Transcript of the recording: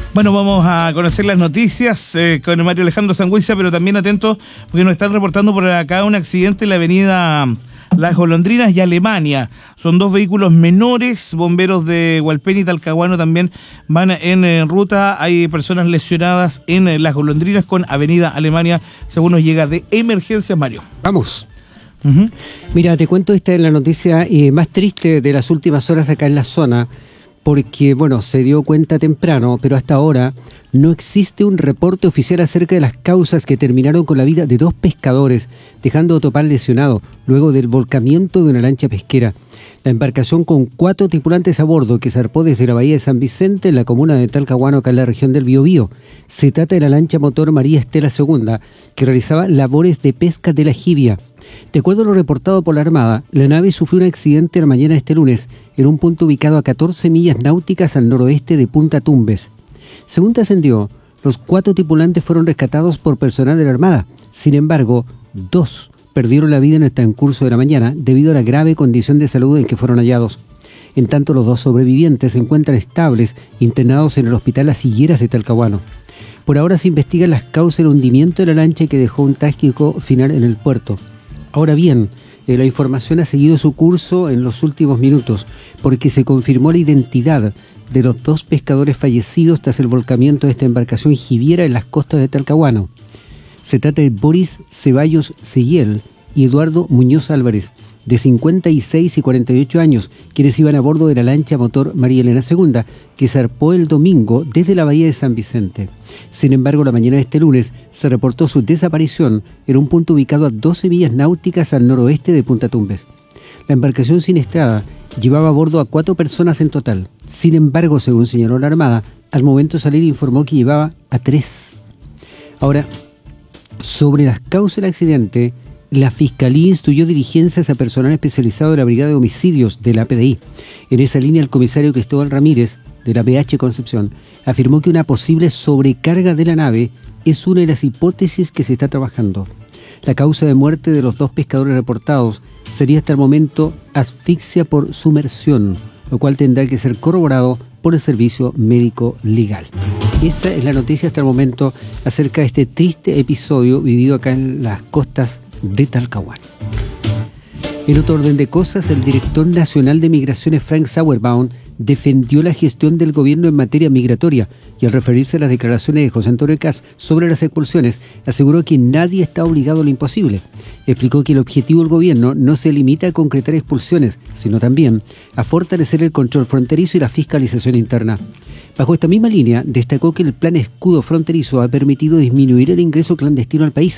Bueno, vamos a conocer las noticias con Mario Alejandro Sangüesa, pero también atentos porque nos están reportando por acá un accidente en la avenida Las Golondrinas y Alemania. Son dos vehículos menores, bomberos de Hualpén y Talcahuano también van en ruta. Hay personas lesionadas en Las Golondrinas con avenida Alemania, según nos llega de emergencias, Mario. Vamos. Mira, te cuento, esta es la noticia más triste de las últimas horas acá en la zona, porque, bueno, se dio cuenta temprano, pero hasta ahora no existe un reporte oficial acerca de las causas que terminaron con la vida de dos pescadores, dejando a Topal lesionado luego del volcamiento de una lancha pesquera. La embarcación con 4 tripulantes a bordo que zarpó desde la bahía de San Vicente en la comuna de Talcahuano, acá en la región del Biobío. Se trata de la lancha motor María Estela II, que realizaba labores de pesca de la jibia. De acuerdo a lo reportado por la Armada, la nave sufrió un accidente la mañana de este lunes en un punto ubicado a 14 millas náuticas al noroeste de Punta Tumbes. Según trascendió, los 4 tripulantes fueron rescatados por personal de la Armada. Sin embargo, 2 perdieron la vida en el transcurso de la mañana debido a la grave condición de salud en que fueron hallados. En tanto, los 2 sobrevivientes se encuentran estables, internados en el Hospital Las Higueras de Talcahuano. Por ahora se investigan las causas del hundimiento de la lancha que dejó un trágico final en el puerto. Ahora bien, la información ha seguido su curso en los últimos minutos, porque se confirmó la identidad de los 2 pescadores fallecidos tras el volcamiento de esta embarcación jibiera en las costas de Talcahuano. Se trata de Boris Ceballos Seguiel y Eduardo Muñoz Álvarez, de 56 y 48 años, quienes iban a bordo de la lancha motor María Elena II, que zarpó el domingo desde la bahía de San Vicente. Sin embargo, la mañana de este lunes se reportó su desaparición en un punto ubicado a 12 millas náuticas al noroeste de Punta Tumbes. La embarcación siniestrada llevaba a bordo a 4 personas en total. Sin embargo, según señaló la Armada, al momento de salir informó que llevaba a 3. Ahora, sobre las causas del accidente, la Fiscalía instruyó diligencias a personal especializado de la Brigada de Homicidios de la PDI. En esa línea, el comisario Cristóbal Ramírez, de la PH Concepción, afirmó que una posible sobrecarga de la nave es una de las hipótesis que se está trabajando. La causa de muerte de los 2 pescadores reportados sería hasta el momento asfixia por sumersión, lo cual tendrá que ser corroborado por el servicio médico legal. Esa es la noticia hasta el momento acerca de este triste episodio vivido acá en las costas de Talcahuano. En otro orden de cosas, el director nacional de Migraciones, Frank Sauerbaum, defendió la gestión del gobierno en materia migratoria y al referirse a las declaraciones de José Antonio Kast sobre las expulsiones, aseguró que nadie está obligado a lo imposible. Explicó que el objetivo del gobierno no se limita a concretar expulsiones, sino también a fortalecer el control fronterizo y la fiscalización interna. Bajo esta misma línea, destacó que el plan escudo fronterizo ha permitido disminuir el ingreso clandestino al país,